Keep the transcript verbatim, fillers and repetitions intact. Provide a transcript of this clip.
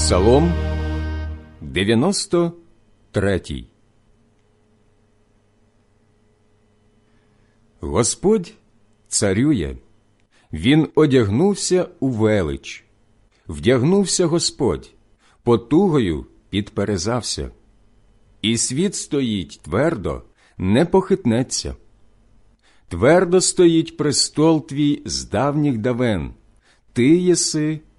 Псалом дев'яносто третій. Господь царює, Він одягнувся у велич. Вдягнувся Господь, потугою підперезався. І світ стоїть твердо, не похитнеться. Твердо стоїть престол твій з давніх давен, ти єси